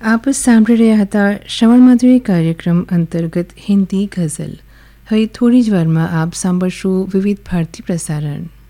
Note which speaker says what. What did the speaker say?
Speaker 1: આપ સાંભળી રહ્યા હતા શ્રવણ માધુરી કાર્યક્રમ અંતર્ગત હિન્દી ગઝલ. હવે થોડી જ વારમાં આપ સાંભળશો વિવિધ ભારતી પ્રસારણ.